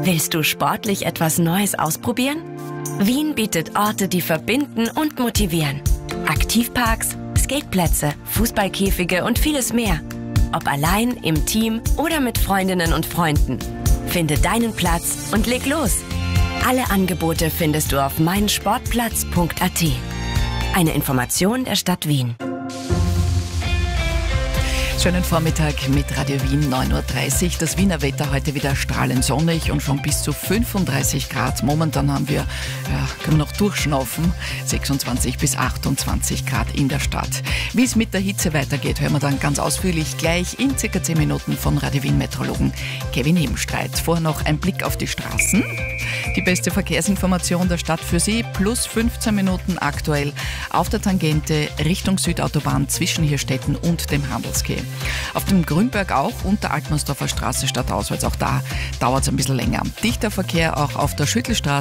Willst du sportlich etwas Neues ausprobieren? Wien bietet Orte, die verbinden und motivieren. Aktivparks, Skateplätze, Fußballkäfige und vieles mehr. Ob allein, im Team oder mit Freundinnen und Freunden. Finde deinen Platz und leg los. Alle Angebote findest du auf meinsportplatz.at. Eine Information der Stadt Wien. Schönen Vormittag mit Radio Wien, 9.30 Uhr. Das Wiener Wetter heute wieder strahlend sonnig und schon bis zu 35 Grad. Momentan haben wir, können wir noch durchschnaufen, 26 bis 28 Grad in der Stadt. Wie es mit der Hitze weitergeht, hören wir dann ganz ausführlich gleich in circa 10 Minuten von Radio Wien Meteorologen Kevin Hebenstreit. Vorher noch ein Blick auf die Straßen. Die beste Verkehrsinformation der Stadt für Sie, plus 15 Minuten aktuell auf der Tangente Richtung Südautobahn zwischen Hirstetten und dem Handelsquai. Auf dem Grünberg auch und der Altmannsdorfer Straße stadtauswärts. Auch da dauert es ein bisschen länger. Dichter Verkehr auch auf der Schüttelstraße